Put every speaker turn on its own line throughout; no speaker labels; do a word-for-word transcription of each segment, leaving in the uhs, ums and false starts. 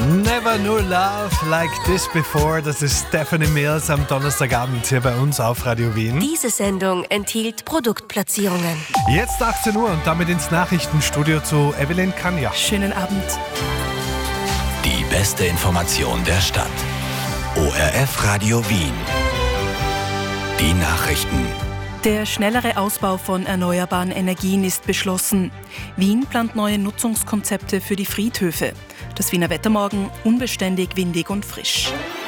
Never knew love like this before. Das ist Stephanie Mills am Donnerstagabend hier bei uns auf Radio Wien.
Diese Sendung enthielt Produktplatzierungen.
Jetzt achtzehn Uhr und damit ins Nachrichtenstudio zu Evelyn Kanja.
Schönen Abend.
Die beste Information der Stadt. O R F Radio Wien. Die Nachrichten.
Der schnellere Ausbau von erneuerbaren Energien ist beschlossen. Wien plant neue Nutzungskonzepte für die Friedhöfe. Das Wiener Wettermorgen unbeständig, windig und frisch.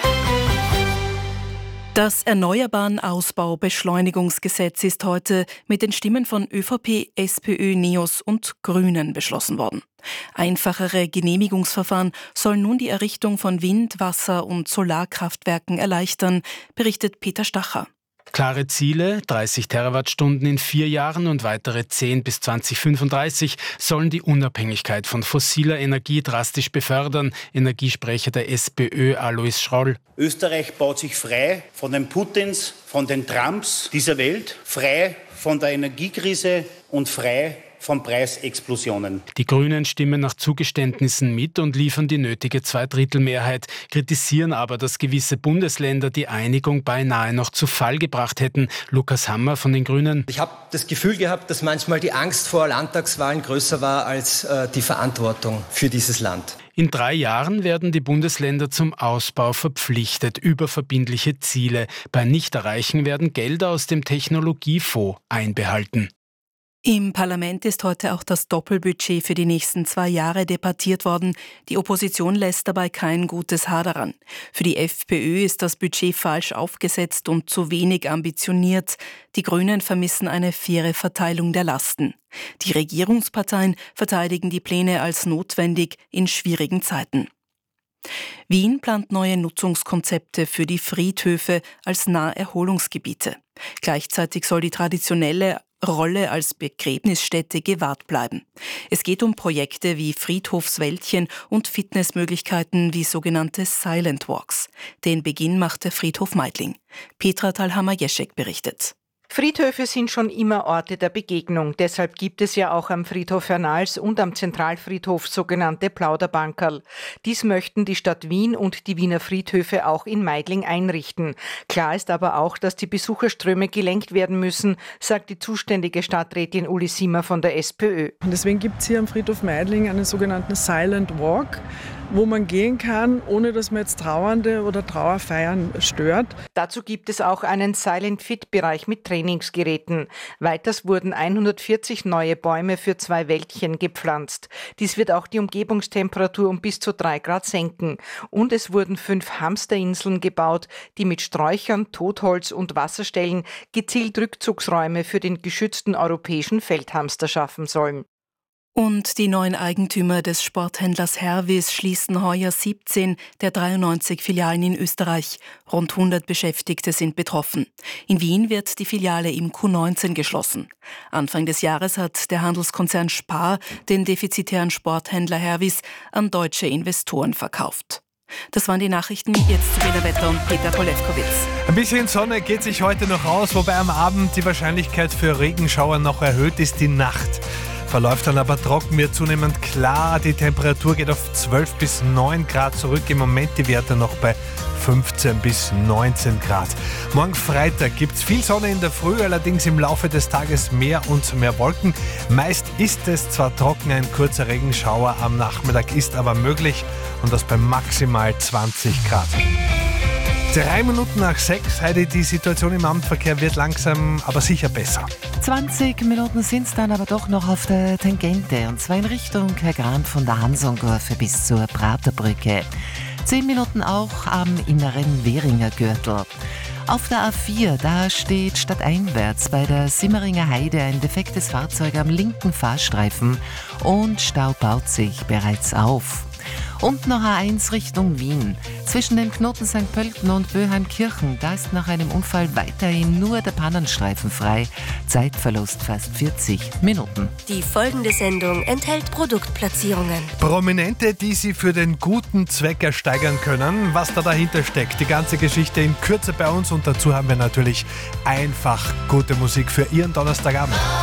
Das Erneuerbaren-Ausbau-Beschleunigungsgesetz ist heute mit den Stimmen von ÖVP, SPÖ, NEOS und Grünen beschlossen worden. Einfachere Genehmigungsverfahren sollen nun die Errichtung von Wind-, Wasser- und Solarkraftwerken erleichtern, berichtet Peter Stacher.
Klare Ziele, dreißig Terawattstunden in vier Jahren und weitere zehn bis zwanzig fünfunddreißig sollen die Unabhängigkeit von fossiler Energie drastisch befördern, Energiesprecher der SPÖ Alois Schroll.
Österreich baut sich frei von den Putins, von den Trumps dieser Welt, frei von der Energiekrise und frei von Preisexplosionen.
Die Grünen stimmen nach Zugeständnissen mit und liefern die nötige Zweidrittelmehrheit, kritisieren aber, dass gewisse Bundesländer die Einigung beinahe noch zu Fall gebracht hätten. Lukas Hammer von den Grünen.
Ich habe das Gefühl gehabt, dass manchmal die Angst vor Landtagswahlen größer war als äh, die Verantwortung für dieses Land.
In drei Jahren werden die Bundesländer zum Ausbau verpflichtet über verbindliche Ziele. Bei Nichterreichen werden Gelder aus dem Technologiefonds einbehalten.
Im Parlament ist heute auch das Doppelbudget für die nächsten zwei Jahre debattiert worden. Die Opposition lässt dabei kein gutes Haar daran. Für die FPÖ ist das Budget falsch aufgesetzt und zu wenig ambitioniert. Die Grünen vermissen eine faire Verteilung der Lasten. Die Regierungsparteien verteidigen die Pläne als notwendig in schwierigen Zeiten. Wien plant neue Nutzungskonzepte für die Friedhöfe als Naherholungsgebiete. Gleichzeitig soll die traditionelle Rolle als Begräbnisstätte gewahrt bleiben. Es geht um Projekte wie Friedhofswäldchen und Fitnessmöglichkeiten wie sogenannte Silent Walks. Den Beginn machte Friedhof Meidling. Petra Thalhammer-Jeschek berichtet.
Friedhöfe sind schon immer Orte der Begegnung. Deshalb gibt es ja auch am Friedhof Hernals und am Zentralfriedhof sogenannte Plauderbankerl. Dies möchten die Stadt Wien und die Wiener Friedhöfe auch in Meidling einrichten. Klar ist aber auch, dass die Besucherströme gelenkt werden müssen, sagt die zuständige Stadträtin Uli Simmer von der SPÖ.
Und deswegen gibt es hier am Friedhof Meidling einen sogenannten Silent Walk, wo man gehen kann, ohne dass man jetzt Trauernde oder Trauerfeiern stört.
Dazu gibt es auch einen Silent-Fit-Bereich mit Trainingsgeräten. Weiters wurden hundertvierzig neue Bäume für zwei Wäldchen gepflanzt. Dies wird auch die Umgebungstemperatur um bis zu drei Grad senken. Und es wurden fünf Hamsterinseln gebaut, die mit Sträuchern, Totholz und Wasserstellen gezielt Rückzugsräume für den geschützten europäischen Feldhamster schaffen sollen.
Und die neuen Eigentümer des Sporthändlers Hervis schließen heuer siebzehn der dreiundneunzig Filialen in Österreich. Rund hundert Beschäftigte sind betroffen. In Wien wird die Filiale im Q neunzehn geschlossen. Anfang des Jahres hat der Handelskonzern Spar den defizitären Sporthändler Hervis an deutsche Investoren verkauft. Das waren die Nachrichten. Jetzt zu Wiener Wetter und Peter Polewkowitz.
Ein bisschen Sonne geht sich heute noch aus, wobei am Abend die Wahrscheinlichkeit für Regenschauer noch erhöht ist. Die Nacht verläuft dann aber trocken, wird zunehmend klar. Die Temperatur geht auf zwölf bis neun Grad zurück. Im Moment die Werte noch bei fünfzehn bis neunzehn Grad. Morgen Freitag gibt es viel Sonne in der Früh, allerdings im Laufe des Tages mehr und mehr Wolken. Meist ist es zwar trocken, ein kurzer Regenschauer am Nachmittag ist aber möglich und das bei maximal zwanzig Grad. Drei Minuten nach sechs, Heidi, die Situation im Abendverkehr wird langsam, aber sicher besser.
zwanzig Minuten sind es dann aber doch noch auf der Tangente, und zwar in Richtung Hergrand von der Hansongorfe bis zur Praterbrücke. Zehn Minuten auch am inneren Währinger Gürtel. Auf der A vier, da steht stadteinwärts bei der Simmeringer Heide ein defektes Fahrzeug am linken Fahrstreifen und Stau baut sich bereits auf. Und noch A eins Richtung Wien. Zwischen dem Knoten Sankt Pölten und Böheimkirchen, da ist nach einem Unfall weiterhin nur der Pannenstreifen frei. Zeitverlust fast vierzig Minuten.
Die folgende Sendung enthält Produktplatzierungen.
Prominente, die Sie für den guten Zweck ersteigern können. Was da dahinter steckt, die ganze Geschichte in Kürze bei uns. Und dazu haben wir natürlich einfach gute Musik für Ihren Donnerstagabend.